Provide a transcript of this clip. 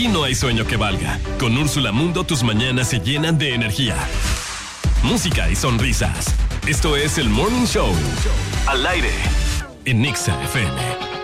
aquí no hay sueño que valga. Con Úrsula Mundo tus mañanas se llenan de energía, música y sonrisas. Esto es el Morning Show. Al aire en Nexa FM.